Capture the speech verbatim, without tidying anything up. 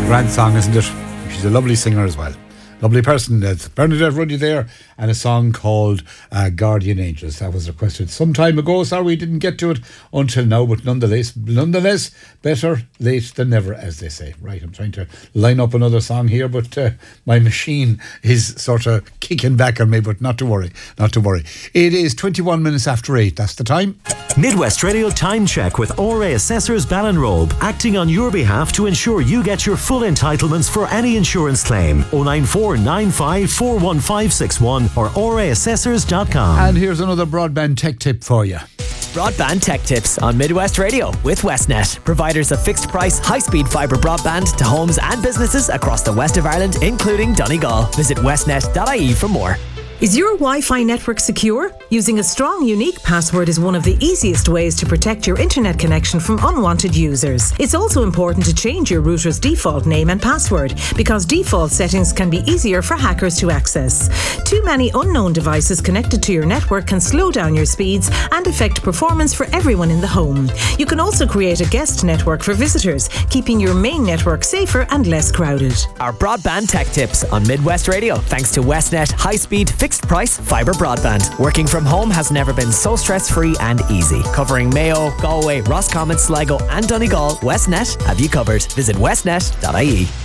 Grand song, isn't it? She's a lovely singer as well. Lovely person. That's Bernadette Ruddy there, and a song called uh, Guardian Angels. That was requested some time ago. Sorry we didn't get to it until now, but nonetheless, nonetheless, better late than never, as they say. Right, I'm trying to line up another song here, but uh, my machine is sort of kicking back on me, but not to worry, not to worry. It is twenty-one minutes after eight. That's the time. Midwest Radio Time Check with O R A Assessors Ballinrobe, acting on your behalf to ensure you get your full entitlements for any insurance claim. oh nine four nine five four one five six one or o r a assessors dot com. And here's another broadband tech tip for you. Broadband Tech Tips on Midwest Radio with Westnet, providers of fixed price, high speed fibre broadband to homes and businesses across the west of Ireland, including Donegal. Visit westnet dot I E for more. Is your Wi-Fi network secure? Using a strong, unique password is one of the easiest ways to protect your internet connection from unwanted users. It's also important to change your router's default name and password, because default settings can be easier for hackers to access. Too many unknown devices connected to your network can slow down your speeds and affect performance for everyone in the home. You can also create a guest network for visitors, keeping your main network safer and less crowded. Our Broadband Tech Tips on Midwest Radio, thanks to Westnet high-speed fixed price fibre broadband. Working from home has never been so stress-free and easy. Covering Mayo, Galway, Roscommon, Sligo and Donegal, Westnet have you covered. Visit westnet dot I E.